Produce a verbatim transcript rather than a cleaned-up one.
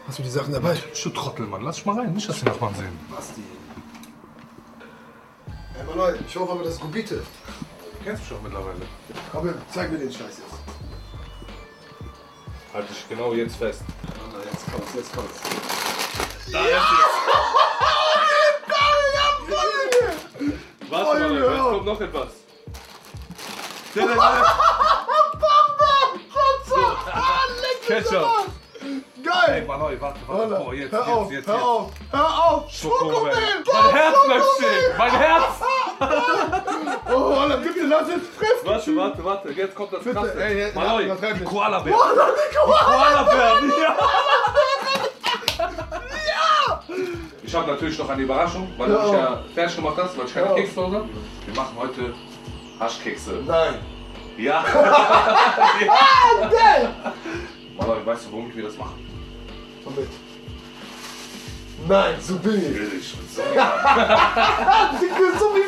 Hast du die Sachen dabei? Du Trottel, Mann. Lass dich mal rein. Nicht, dass die Nachbarn sehen. Basti. Ey, Mann, ich hoffe aber, das ist Gubite. Du kennst mich doch mittlerweile. Komm, zeig mir den Scheiß jetzt. Halt dich genau jetzt fest. Mann, jetzt kommt's, jetzt kommt's. Da ist es. Warte mal, jetzt kommt noch etwas. Ketchup. Geil! Ey, Mann, warte, warte. Boah, jetzt, hör jetzt, auf, jetzt, hör jetzt. auf, hör auf! Schokomel. Schokomel! Mein Herz bleibt stehen. Mein Herz. Oh, Alter, bitte lass jetzt frisch! Warte, warte, warte. Jetzt kommt das Krasse. ey, ey, Malloy, übertreib die nicht. Koala-Bär. Koala, die Koala! Koala-Bär, ja. Ich habe natürlich noch eine Überraschung, weil du mich ja fertig gemacht hast, weil ich keine Kekse habe. Wir machen heute Haschkekse. Nein! Ja. Ah, geil! Malloy, weißt du, womit wir das machen? Womit? Nein, so billig! Billig. So. Dicke, so wie